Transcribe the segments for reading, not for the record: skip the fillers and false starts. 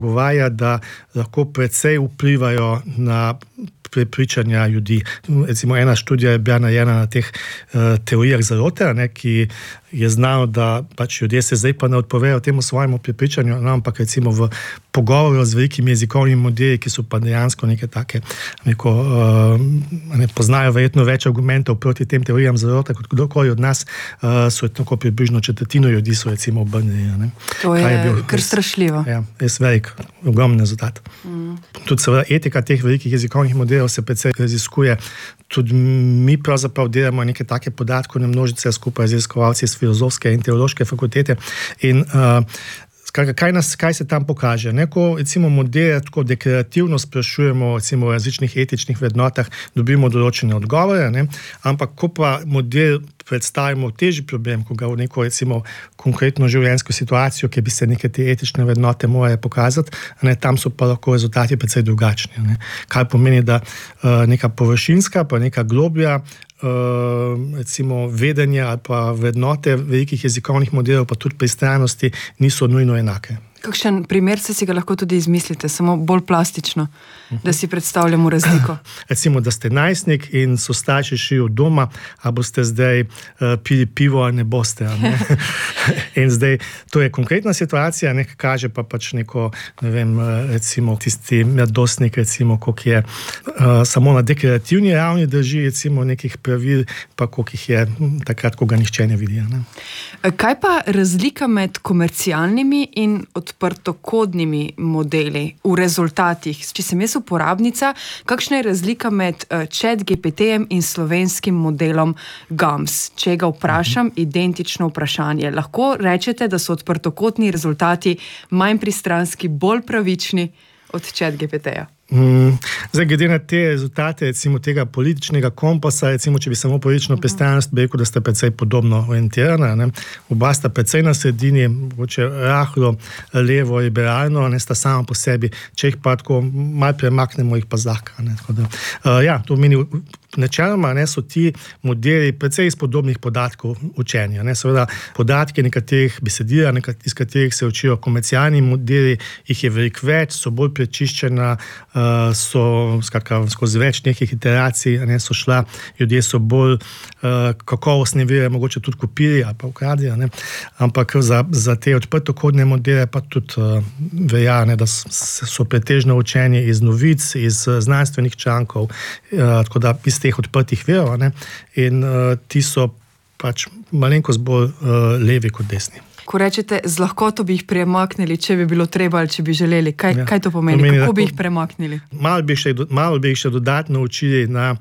govarja, da lahko precej vplivajo na prepričanja ljudi. Recimo ena študija je bila narejena na teh teorijah zarote, ki je znano, da pač ljudje se zdaj pa ne odpovejo temu svojemu prepričanju, ampak recimo v pogovoru z velikimi jezikovnimi modeli, ki so pa dejansko neke take, poznajo verjetno več argumentov proti tem teorijam zarote, kot kdorkoli od nas, so tako približno četrtino ljudi so recimo obrnili. To je kar strašljivo. Ja, res velik, ogromen rezultat. Tudi seveda etika teh velikih jezikovnih modelov se precej raziskuje. Tudi mi pravzaprav delamo neke take podatkovne množice skupaj z raziskovalci iz filozofske in teološke fakultete in kaj se tam pokaže? Ko recimo modele tako deklarativno sprašujemo recimo o različnih etičnih vrednotah, dobimo določene odgovore, ampak ko pa model predstavimo težji problem, ko ga v neko recimo konkretno življenjsko situacijo, ki bi se neke te etične vrednote morale pokazati, tam so pa lahko rezultati precej drugačni. Kaj pomeni, da neka površinska pa neka globlja recimo vedenja ali pa vrednote velikih jezikovnih modelov pa tudi pristranosti niso nujno enake. Kakšen primer si ga lahko tudi izmislite, samo bolj plastično, da si predstavljamo razliko? Recimo, da ste najstnik in so starši šli od doma, a boste zdaj pili pivo, ali ne boste. Ne? In zdaj, to je konkretna situacija, kaže pa pač neko, ne vem, recimo tisti mladostnik, recimo, koliko je samo na deklarativni ravni drži, recimo nekih pravil, pa koliko jih je takrat, ko ga nihče ne vidi. Ne? Kaj pa razlika med komercialnimi in odprtokodnimi modeli v rezultatih? Če sem jaz uporabnica, kakšna je razlika med ChatGPT-jem in slovenskim modelom GAMS? Če ga vprašam, identično vprašanje. Lahko rečete, da so odprtokodni rezultati manj pristranski, bolj pravični od ChatGPT-ja? Zdaj, glede na te rezultate, recimo tega političnega kompasa, recimo, če bi samo politično pristranost, bi rekel, da sta precej podobno orientirana. Oba sta precej na sredini, mogoče rahlo levo, liberalno, sta samo po sebi, če jih pa tako malo premaknemo, jih pa zlahka. To meni načeloma so ti modeli precej iz podobnih podatkov učenja. Seveda podatke nekaterih besedila, iz katerih se učijo komercialni modeli, jih je veliko več, so bolj prečiščena, so skozi več nekih iteracij, so šla, ljudje so bolj kakovostne vire, mogoče tudi kopili ali pa ukradili, ampak za te odprtokodne modele pa tudi velja, da so pretežno učeni iz novic, iz znanstvenih člankov, tako da iz teh odprtih virov, in ti so pač malenkost bolj levi kot desni. Ko rečete, z lahkoto bi jih premaknili, če bi bilo treba ali če bi želeli. Kaj to pomeni? Kako bi jih premaknili? Malo bi jih še dodatno učili na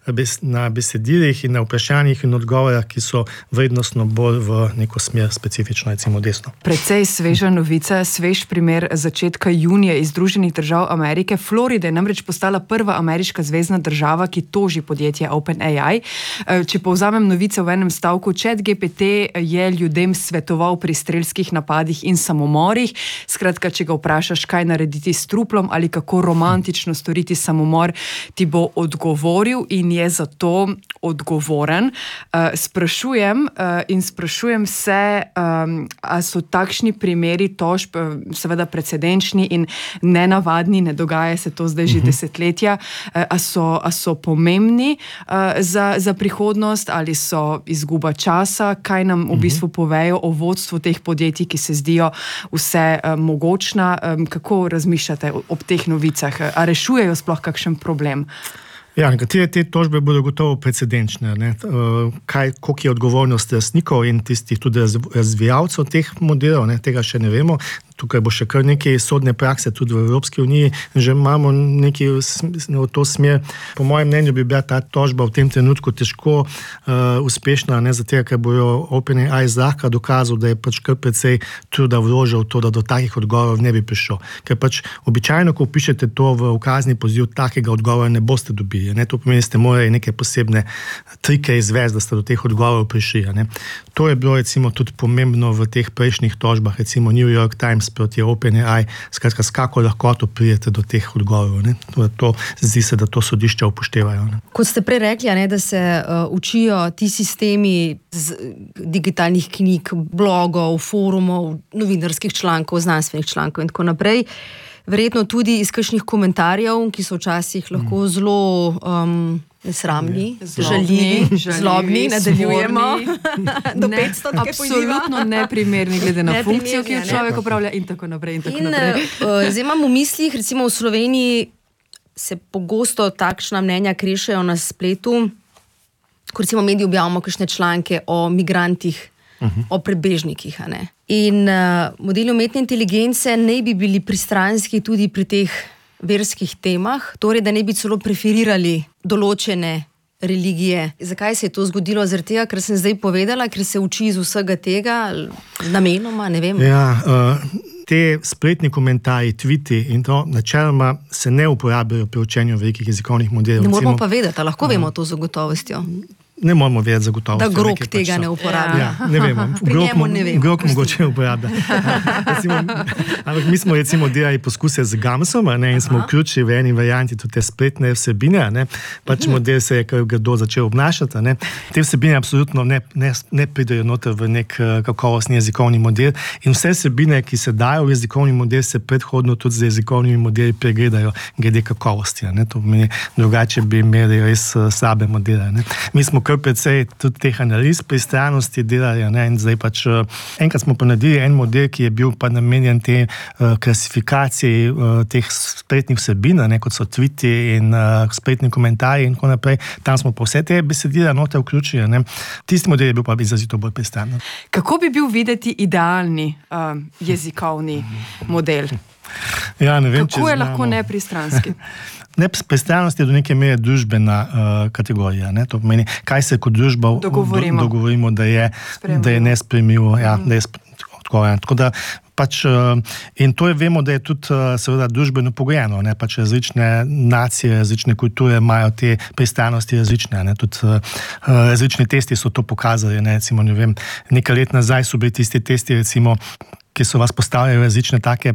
besedilih in na vprašanjih in odgovorah, ki so vrednostno bolj v neko smer specifično, recimo desno. Precej sveža novica, svež primer začetka junija iz Združenih držav Amerike. Florida je namreč postala prva ameriška zvezna država, ki toži podjetje OpenAI. Če povzamem novice v enem stavku, ChatGPT je ljudem svetoval pri strelskih napadih in samomorih. Skratka, če ga vprašaš, kaj narediti s truplom ali kako romantično storiti samomor, ti bo odgovoril in je za to odgovoren. Sprašujem se, a so takšni primeri tožb seveda precedenčni in nenavadni, ne dogaja se to zdaj že desetletja, a so pomembni za prihodnost ali so izguba časa, kaj nam v bistvu povejo o vodstvu teh podjetij, ki se zdijo vse mogočna. Kako razmišljate ob teh novicah? A rešujejo sploh kakšen problem? Ja, nekatere te tožbe bodo gotovo precedenčne. Koliko je odgovornost lastnikov in tistih tudi razvijalcev teh modelov, tega še ne vemo. Tukaj bo še kar nekaj sodne prakse tudi v Evropski uniji, že imamo nekaj v to smer. Po mojem mnenju bi bila ta tožba v tem trenutku težko uspešna, zato ker bojo OpenAI zlahka dokazal, da je pač kar precej truda vložil v to, da do takih odgovorov ne bi prišel. Ker pač običajno, ko pišete to v ukazni poziv, takega odgovora ne boste dobili. To pomeni, da ste morali neke posebne trike izvesti, da ste do teh odgovorov prišli. To je bilo recimo tudi pomembno v teh prejšnjih tožbah, recimo New York Times proti OpenAI, skratka, s kako lahkoto pridete do teh odgovorov. Zdi se, da to sodišča upoštevajo. Kot ste prej rekli, da se učijo ti sistemi z digitalnih knjig, blogov, forumov, novinarskih člankov, znanstvenih člankov in tako naprej. verjetno tudi iz kakšnih komentarjev, ki so včasih lahko zelo nesramni, žaljivi, zlobni, nadaljujemo. Do 500, absolutno neprimerni glede na funkcijo, ki jo človek opravlja in tako naprej. Zdaj imam v mislih, recimo v Sloveniji se pogosto takšna mnenja krešejo na spletu, ko recimo mediji objavimo kakšne članke o migrantih, o prebežnikih. In modeli umetne inteligence ne bi bili pristranski tudi pri teh verskih temah, torej da ne bi celo preferirali določene religije. Zakaj se je to zgodilo? Zaradi tega, ker sem zdaj povedala, ker se uči iz vsega tega, namenoma, ne vem. Ja, te spletni komentarji, tviti in to načeloma se ne uporabljajo pri učenju velikih jezikovnih modelov. Ne moramo pa vedeti, lahko vemo to z gotovostjo. Ne moramo vedeti zagotovo. Da Grok tega ne uporablja. Ja, ne vemo. Grok mogoče uporablja. Ampak mi smo recimo delali poskuse z Gamsom in smo vključili v eni varianti tudi te spletne vsebine. Pač model se je kar grdo začel obnašati. Te vsebine absolutno ne pridejo noter v nek kakovostni jezikovni model in vse vsebine, ki se dajo v jezikovni model, se predhodno tudi z jezikovnimi modeli pregledajo glede kakovosti. To pomeni, drugače bi imeli res slabe modele. Mi smo kar precej tudi teh analiz pristranosti delali, in zdaj pač enkrat smo pa naredili en model, ki je bil pa namenjen te klasifikaciji teh spletnih vsebin, kot so tviti in spletni komentarji in tako naprej. Tam smo pa vse te besedila noter vključili. Tisti model je bil pa izrazito bolj pristran. Kako bi bil videti idealni jezikovni model? Ja, ne vem, kako je lahko nepristranski? Nepristranost je do neke mere družbena kategorija. To pomeni, kaj se kot družba dogovorimo, da je nesprejemljivo. Ja, da je tako da pač, in to vemo, da je tudi seveda družbeno pogojeno. Pač različne nacije, različne kulture imajo te pristranosti različne. Tudi različni testi so to pokazali. Recimo, ne vem, nekaj let nazaj so bili tisti testi, recimo, ki so vas postavljali različne take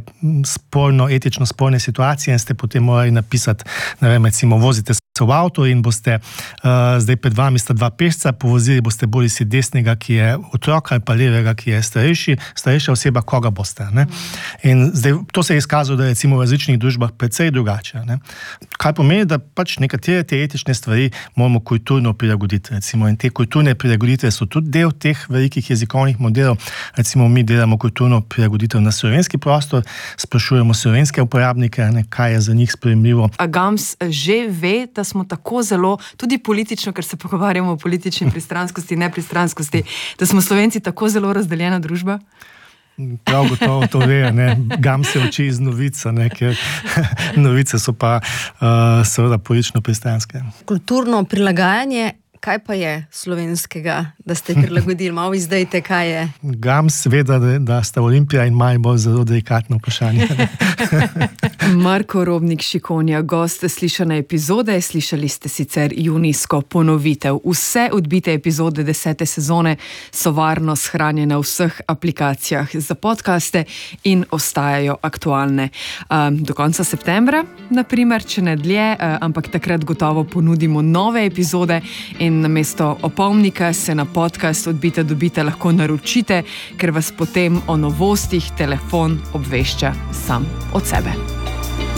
etično sporne situacije in ste potem morali napisati, ne vem, recimo, vozite se v avto in boste, zdaj pred vami sta dva pešca, povozili boste bolj si desnega, ki je otrok, ali pa levega, ki je starejša oseba, koga boste. In zdaj to se je izkazalo, da je recimo v različnih družbah precej drugače. Kaj pomeni, da pač nekatere te etične stvari moramo kulturno prilagoditi. Recimo, in te kulturne prilagoditve so tudi del teh velikih jezikovnih modelov. Recimo, mi delamo kulturno prilagoditev na slovenski prostor, sprašujemo slovenske uporabnike, kaj je za njih sprejemljivo. A Gams že ve, da smo tako zelo, tudi politično, ker se pogovarjamo o politični pristranskosti in nepristranskosti, da smo Slovenci tako zelo razdeljena družba? Prav gotovo to ve, Gam se uči iz novic, ker novice so pa seveda politično pristranske. Kulturno prilagajanje, kaj pa je slovenskega, da ste prilagodili? Malo izdajte, kaj je? Gam seveda, da sta Olimpija in Maribor zelo delikatno vprašanje. Marko Robnik-Šikonja, gost slišane epizode. Slišali ste sicer junijsko ponovitev. Vse odbite epizode 10. sezone so varno shranjene v vseh aplikacijah za podcaste in ostajajo aktualne. Do konca septembra, naprimer, če ne dlje, ampak takrat gotovo ponudimo nove epizode in namesto opomnika se na podcast Odbite dobite lahko naročite, ker vas potem o novostih telefon obvešča sam od sebe.